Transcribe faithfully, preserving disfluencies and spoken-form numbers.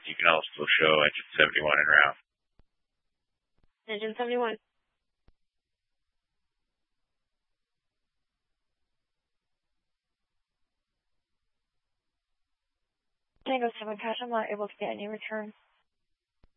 you can also show engine seventy-one en route. Engine seventy-one. Tango seven, Passion, I'm not able to get any return.